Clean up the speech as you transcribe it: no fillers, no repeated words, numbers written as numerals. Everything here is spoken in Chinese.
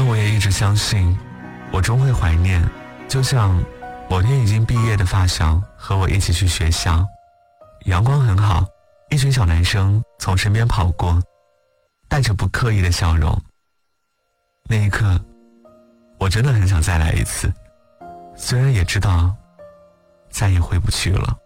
但我也一直相信，我终会怀念，就像某天已经毕业的发小和我一起去学校，阳光很好，一群小男生从身边跑过，带着不刻意的笑容。那一刻，我真的很想再来一次，虽然也知道再也回不去了。